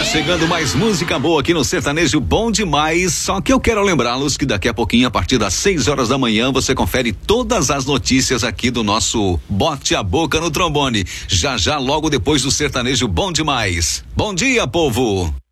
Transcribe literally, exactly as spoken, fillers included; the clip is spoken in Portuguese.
chegando mais música boa aqui no Sertanejo Bom Demais. Só que eu quero lembrá-los que daqui a pouquinho, a partir das seis horas da manhã, você confere todas as notícias aqui do nosso Bote a Boca no Trombone. Já já, logo depois do Sertanejo Bom Demais. Bom dia, povo!